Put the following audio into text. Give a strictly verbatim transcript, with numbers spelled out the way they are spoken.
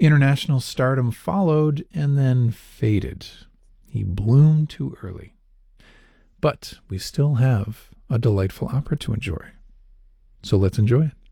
International stardom followed and then faded. He bloomed too early. But we still have a delightful opera to enjoy. So let's enjoy it.